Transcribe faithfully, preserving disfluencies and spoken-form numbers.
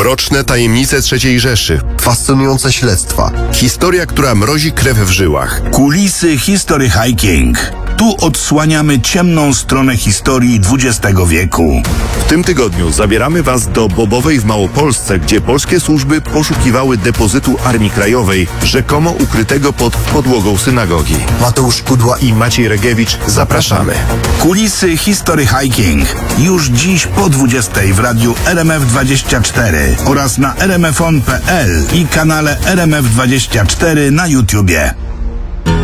Mroczne tajemnice trzeciej Rzeszy. Fascynujące śledztwa. Historia, która mrozi krew w żyłach. Kulisy History Hiking. Tu odsłaniamy ciemną stronę historii dwudziestego wieku. W tym tygodniu zabieramy Was do Bobowej w Małopolsce, gdzie polskie służby poszukiwały depozytu Armii Krajowej, rzekomo ukrytego pod podłogą synagogi. Mateusz Kudła I Maciej Regiewicz, zapraszamy. Kulisy History Hiking. Już dziś po dwudziestej w radiu R M F dwadzieścia cztery oraz na r m f on kropka p l i kanale R M F dwadzieścia cztery na YouTubie.